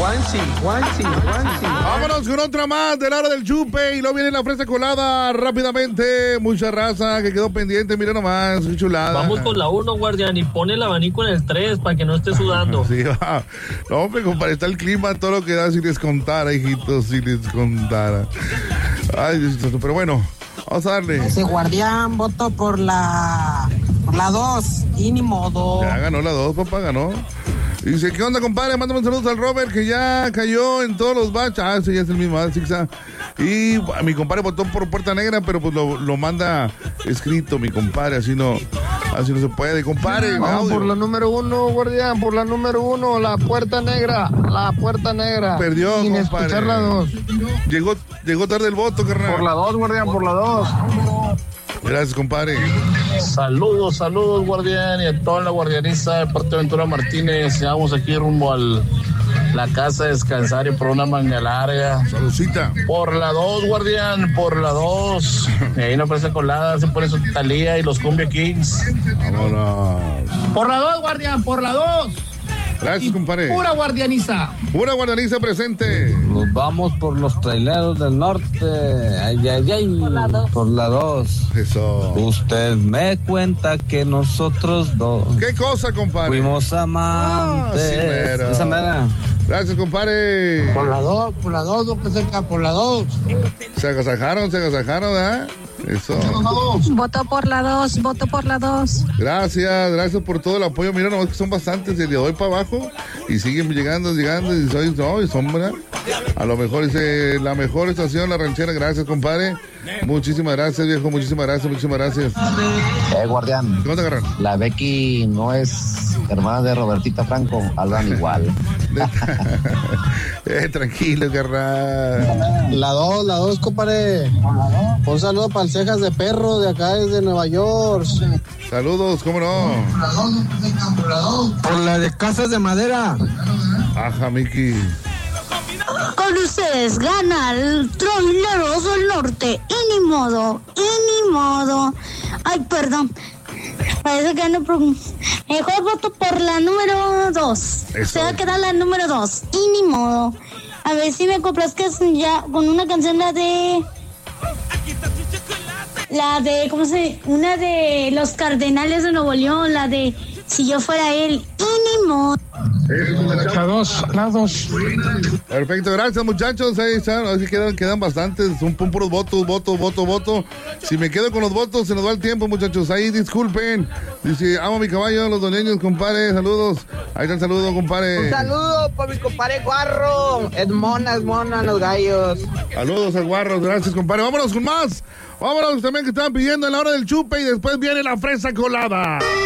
Juanchi. Vámonos con otra más de la hora del chupe y luego viene la fresa colada rápidamente. Mucha raza que quedó pendiente, mira nomás, qué chulada. Vamos con la 1, guardián, y pone el abanico en el 3 para que no esté sudando. Sí, va. No, hombre, compadre, está el clima, todo lo que da si les contara, hijitos, si les contara. Ay, Dios, pero bueno, vamos a darle. Ese guardián votó por la 2 y ni modo. Ya ganó la 2, papá, ganó. Dice, ¿qué onda, compadre? Mándame un saludo al Robert, que ya cayó en todos los baches. Ah, ese ya es el mismo, Zigzag. Y mi compadre votó por Puerta Negra, pero pues lo manda escrito, mi compadre, así no se puede, compadre. Vamos por la número 1, guardián, por la número 1, la Puerta Negra. Perdió, sin compadre. Escuchar la 2. Llegó tarde el voto, carnal. Por la 2, guardián, por la 2. Gracias, compadre. Saludos, guardián, y a toda la guardianiza de Puerto Ventura Martínez. Vamos aquí rumbo a la casa a descansar y por una manga larga. Saludcita. Por la 2, guardián, por la 2. Y ahí no presa colada, se pone su Talía y los Cumbia Kings. Vámonos. Por la 2, guardián, por la 2. Gracias, compadre. Pura guardianiza presente. Nos vamos por los traileros del norte. Ay. Por la 2. Eso. Usted me cuenta que nosotros dos. ¿Qué cosa, compadre? Fuimos amantes. Sí, mero. Esa mera. Gracias, compadre. Por la 2, López Cerca, por la 2. Se agasajaron, ¿verdad? Eso. Voto por la 2. Gracias por todo el apoyo. Mira, nomás que son bastantes de hoy para abajo y siguen llegando y son, ¿verdad? A lo mejor es la mejor estación, La Ranchera. Gracias, compadre. Muchísimas gracias, viejo. Muchísimas gracias. Guardián. ¿Qué onda, carnal? La Becky no es hermana de Robertita Franco, hablan igual. Tranquilo, carnal. La 2, compadre. Un saludo para el Cejas de Perro de acá desde Nueva York. Saludos, ¿cómo no? Por la de Casas de Madera. Ajá, Miki. Con ustedes gana el Traileros del Norte. Y ni modo. Ay, perdón. Parece que no. Mejor voto por la número 2. Se va a quedar la número 2. Y ni modo. A ver si me complazcas ya con una canción, la de, ¿cómo se dice? Una de los Cardenales de Nuevo León, la de Si yo fuera él. Y ni modo. La 2. Perfecto, gracias, muchachos. Ahí están, así quedan bastantes. Son puros voto. Si me quedo con los votos, se nos va el tiempo, muchachos. Ahí disculpen. Dice, amo a mi caballo, los doneños, compadre. Saludos. Ahí está el saludo, compadre. Un saludo para mi compadre Guarro. Es mona, los gallos. Saludos al Guarro, gracias, compadre. Vámonos con más. Vámonos también que estaban pidiendo en la hora del chupe y después viene la fresa colada.